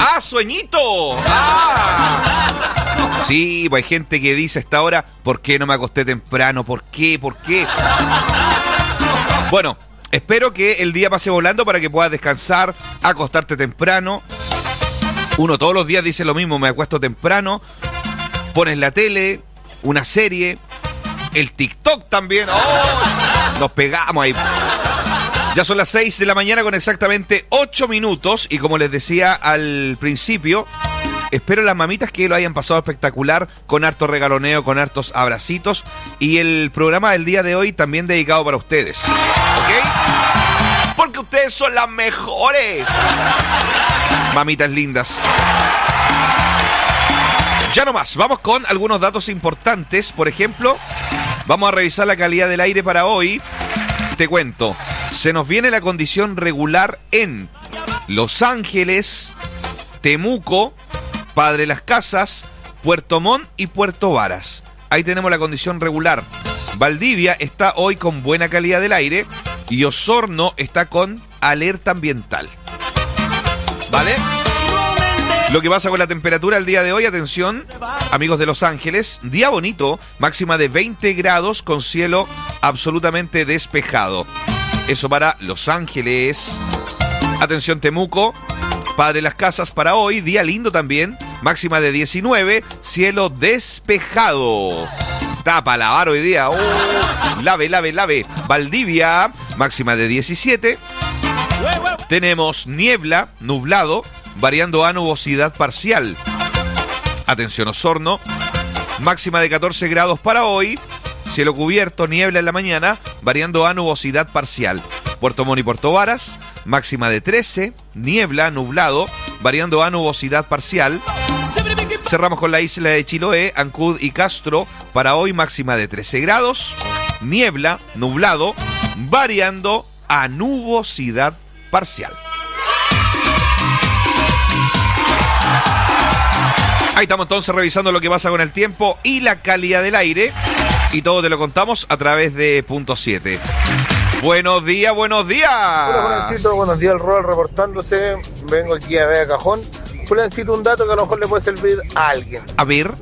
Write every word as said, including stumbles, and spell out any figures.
¡Ah, sueñito! ¡Ah! Sí, pues hay gente que dice a esta hora, ¿por qué no me acosté temprano? ¿Por qué? ¿Por qué? Bueno, espero que el día pase volando para que puedas descansar, acostarte temprano. Uno todos los días dice lo mismo, me acuesto temprano. Pones la tele, una serie, el TikTok también. ¡Oh! Nos pegamos ahí. Ya son las seis de la mañana con exactamente ocho minutos y como les decía al principio, espero las mamitas que lo hayan pasado espectacular, con harto regaloneo, con hartos abracitos y el programa del día de hoy también dedicado para ustedes, ¿ok? Porque ustedes son las mejores, mamitas lindas. Ya no más, vamos con algunos datos importantes. Por ejemplo, vamos a revisar la calidad del aire para hoy. Te cuento, se nos viene la condición regular en Los Ángeles, Temuco, Padre Las Casas, Puerto Montt y Puerto Varas. Ahí tenemos la condición regular. Valdivia está hoy con buena calidad del aire y Osorno está con alerta ambiental. ¿Vale? Lo que pasa con la temperatura el día de hoy, atención, amigos de Los Ángeles, día bonito, máxima de veinte grados con cielo absolutamente despejado. Eso para Los Ángeles. Atención Temuco, Padre Las Casas para hoy, día lindo también, máxima de diecinueve, cielo despejado. Está para lavar hoy día, oh, lave, lave, lave. Valdivia, máxima de diecisiete. Tenemos niebla, nublado, variando a nubosidad parcial. Atención Osorno, máxima de catorce grados para hoy, cielo cubierto, niebla en la mañana, variando a nubosidad parcial. Puerto Montt y Puerto Varas, máxima de trece, niebla, nublado, variando a nubosidad parcial. Cerramos con la isla de Chiloé, Ancud y Castro, para hoy máxima de trece grados, niebla, nublado, variando a nubosidad parcial. Ahí estamos entonces revisando lo que pasa con el tiempo y la calidad del aire. Y todo te lo contamos a través de Punto siete. Buenos días, buenos días. Hola, Juancito, buenos días, el Rol reportándose. Vengo aquí a ver a Cajón. Juancito, un dato que a lo mejor le puede servir a alguien. A ver.